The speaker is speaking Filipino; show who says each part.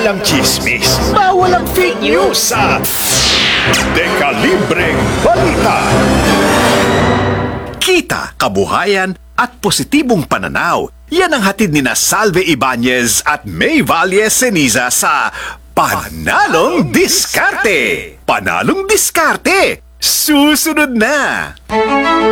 Speaker 1: Bawal ang chismis, bawal ang fake news sa Dekalibreng Balita. Kita, kabuhayan at positibong pananaw. Yan ang hatid ni Salve Ibanez at May Valle Ceniza sa Panalong Diskarte. Panalong Diskarte. Susunod na!